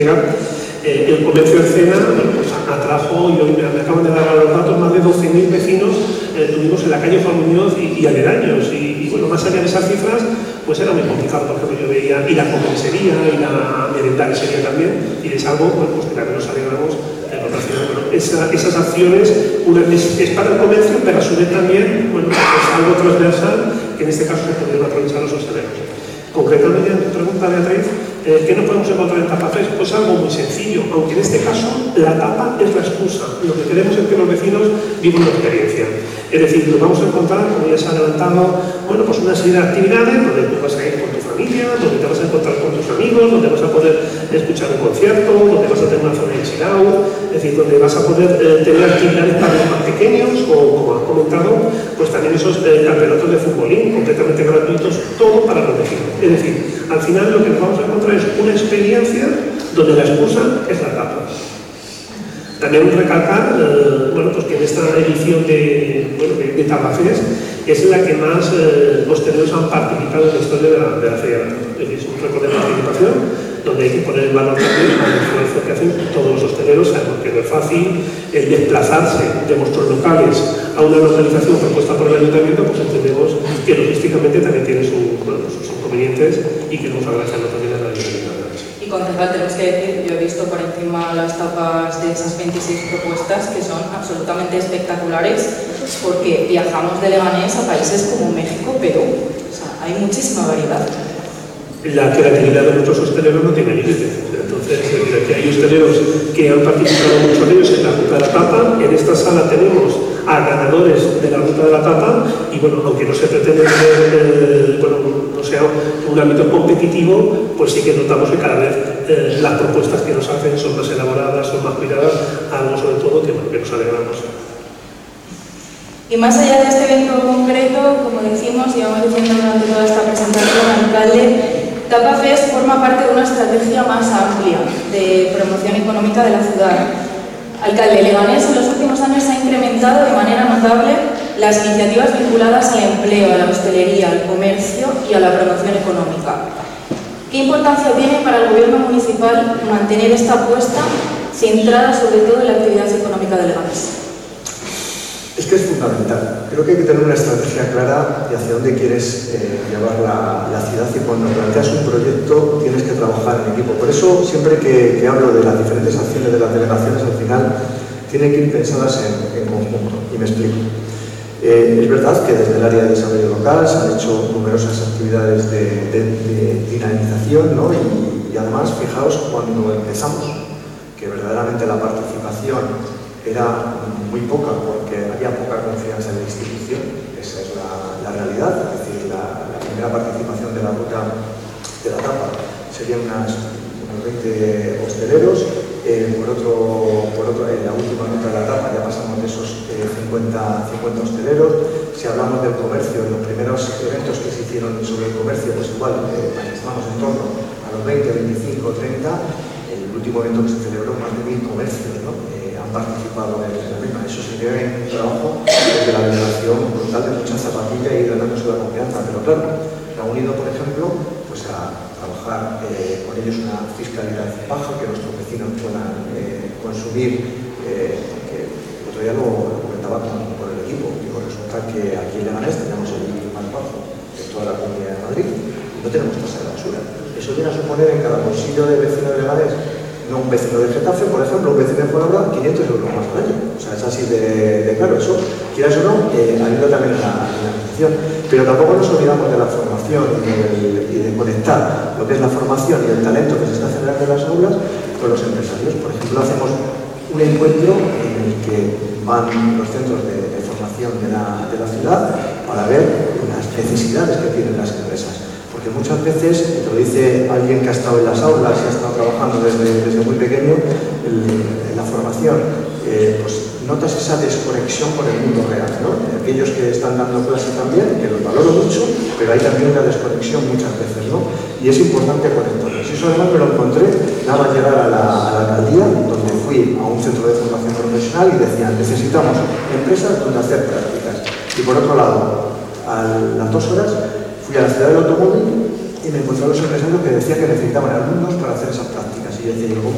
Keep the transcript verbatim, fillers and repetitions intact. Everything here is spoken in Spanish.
Eh, el comercio de cena bueno, pues atrajo, y hoy me, me acaban de dar los datos, más de doce mil vecinos eh, tuvimos en la calle Juan Muñoz y, y aledaños. Y, y bueno, más allá de esas cifras, pues era muy complicado. Por ejemplo, yo veía y la comercería y la merendaresería también, y es algo bueno, pues, que también nos alegramos. Eh, bueno, esa, esas acciones, una es, es para el comercio, pero a su vez también bueno, pues algo transversal, que en este caso se podrían aprovechar los hosteleros. Concretamente, en tu pregunta, Beatriz, eh, ¿qué no podemos encontrar en TapaFest? Pues algo muy sencillo, aunque en este caso la tapa es la excusa. Lo que queremos es que los vecinos vivan una experiencia. Es decir, nos vamos a encontrar, como ya se ha adelantado, bueno, pues una serie de actividades donde tú vas a ir con tu familia, donde te vas a encontrar con tus amigos, donde vas a poder escuchar un concierto, donde vas a tener una zona de chill out, es decir, donde vas a poder eh, tener actividades para los más pequeños, o como has comentado, pues también esos eh, campeonatos de futbolín completamente gratuitos, todo para los vecinos. Es decir, al final lo que nos vamos a encontrar es una experiencia donde la excusa es la tapa. También recalcar eh, bueno, pues que en esta edición de, bueno, de, de TapaFest es la que más eh, hosteleros han participado en la historia de la, de la feria. Es decir, es un récord de participación donde hay que poner en valor también el esfuerzo que hacen todos los hosteleros, sabemos que no es fácil el desplazarse de vuestros locales a una localización propuesta por el ayuntamiento, pues entendemos que logísticamente también tiene su, bueno, sus inconvenientes y queremos agradecerlo también a la ayuntamiento. Y concejal, tenemos que decir, yo he visto por encima las tapas de esas veintiséis propuestas que son absolutamente espectaculares porque viajamos de Leganés a países como México, Perú, o sea, hay muchísima variedad. La creatividad de nuestros hosteleros no tiene límites. Entonces, aquí hay hosteleros que han participado muchos de ellos en la ruta de la tapa. En esta sala tenemos a ganadores de la ruta de la tapa y bueno, aunque no se pretende eh, bueno, no sea un ámbito competitivo, pues sí que notamos que cada vez eh, las propuestas que nos hacen son más elaboradas, son más cuidadas, algo sobre todo que, bueno, que nos alegramos. Y más allá de este evento concreto, como decimos, llevamos diciendo durante toda esta presentación, alcalde, TapaFest forma parte de una estrategia más amplia de promoción económica de la ciudad. Alcalde, Leganés en los últimos años ha incrementado de manera notable las iniciativas vinculadas al empleo, a la hostelería, al comercio y a la promoción económica. ¿Qué importancia tiene para el gobierno municipal mantener esta apuesta centrada sobre todo en la actividad económica de Leganés? Es que es fundamental. Creo que hay que tener una estrategia clara de hacia dónde quieres eh, llevar la, la ciudad, y cuando planteas un proyecto tienes que trabajar en equipo. Por eso, siempre que, que hablo de las diferentes acciones de las delegaciones, al final tienen que ir pensadas en, en conjunto. Y me explico. Eh, es verdad que desde el área de desarrollo local se han hecho numerosas actividades de, de, de dinamización, ¿no? y, y además, fijaos, cuando empezamos, que verdaderamente la participación era muy poca porque había poca confianza en la institución, esa es la, la realidad. Es decir, la, la primera participación de la ruta de la tapa serían unas, unos veinte hosteleros, eh, por otro, por otro, en la última ruta de la tapa ya pasamos de esos eh, cincuenta, cincuenta hosteleros. Si hablamos del comercio, en los primeros eventos que se hicieron sobre el comercio, pues igual eh, participamos en torno a los veinte, veinticinco, treinta. El último evento que se celebró, más de mil comercios, ¿no? Eh, participado en la misma. Eso se debe en un trabajo desde la delegación brutal de mucha zapatilla y ganándose la confianza, pero claro, se ha unido, por ejemplo, pues a trabajar eh, con ellos una fiscalidad baja, que nuestros vecinos puedan eh, consumir, eh, porque el otro día lo, lo comentaba con, con el equipo. Digo, resulta que aquí en Leganés tenemos el límite más bajo de toda la Comunidad de Madrid y no tenemos tasa de basura. Eso viene a suponer en cada bolsillo de vecino de Leganés, no un vecino de Getafe, por ejemplo, un vecino de Fuenlabrada, quinientos euros más al año. O sea, es así de, de claro. Eso, quieras o no, eh, ayuda también en la, en la administración. Pero tampoco nos olvidamos de la formación y de, y de conectar lo que es la formación y el talento que se está generando en las aulas con los empresarios. Por ejemplo, hacemos un encuentro en el que van los centros de, de formación de la, de la ciudad para ver las necesidades que tienen las empresas. Porque muchas veces, te lo dice alguien que ha estado en las aulas y ha estado trabajando desde, desde muy pequeño el, en la formación, eh, pues notas esa desconexión con el mundo real, ¿no? Aquellos que están dando clase también, que los valoro mucho, pero hay también una desconexión muchas veces, ¿no? Y es importante conectarlos. Y eso además me lo encontré nada más llegar a la, a la alcaldía, donde fui a un centro de formación profesional y decían, necesitamos empresas donde hacer prácticas. Y por otro lado, a las dos horas, fui a la ciudad del automóvil y me encontré a los empresarios que decían que necesitaban alumnos para hacer esas prácticas. Y yo decía, ¿cómo